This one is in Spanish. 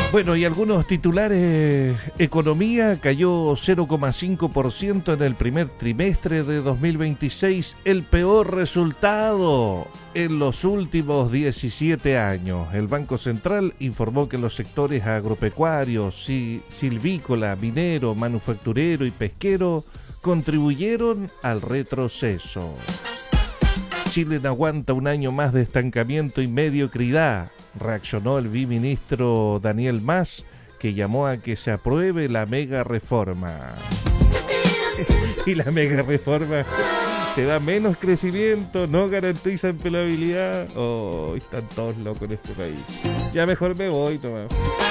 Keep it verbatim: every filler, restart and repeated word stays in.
Bueno, y algunos titulares. Economía cayó cero coma cinco por ciento en el primer trimestre de dos mil veintiséis, el peor resultado en los últimos diecisiete años. El Banco Central informó que los sectores agropecuarios, silvícola, minero, manufacturero y pesquero contribuyeron al retroceso. Chile no aguanta un año más de estancamiento y mediocridad, reaccionó el viceministro Daniel Mas, que llamó a que se apruebe la mega reforma. Y la mega reforma te da menos crecimiento, no garantiza empleabilidad. Oh, están todos locos en este país. Ya mejor me voy, nomás.